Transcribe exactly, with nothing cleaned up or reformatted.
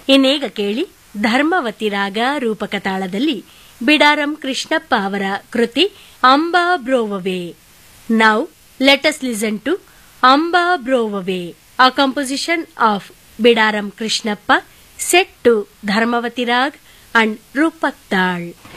ಇನ್ನೀಗ ಕೇಳಿ ಧರ್ಮವತಿ ರಾಗ ರೂಪಕ ತಾಳದಲ್ಲಿ ಬಿಡಾರಂ ಕೃಷ್ಣಪ್ಪ ಅವರ ಕೃತಿ ಅಂಬಾ ಬ್ರೋವವೇ. Now let us listen to Amba ಬ್ರೋವವೇ, a composition of Bidaram Krishnappa set to Dharmavati Rag and Rupak Tal.